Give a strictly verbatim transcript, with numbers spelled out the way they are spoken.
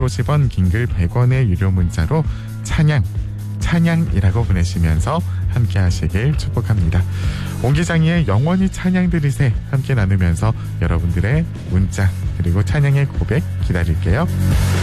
오십 원, 긴글 백 원의 유료 문자로 찬양, 찬양이라고 보내시면서 함께 하시길 축복합니다. 옹기장이의 영원히 찬양 드리세 함께 나누면서 여러분들의 문자 그리고 찬양의 고백 기다릴게요.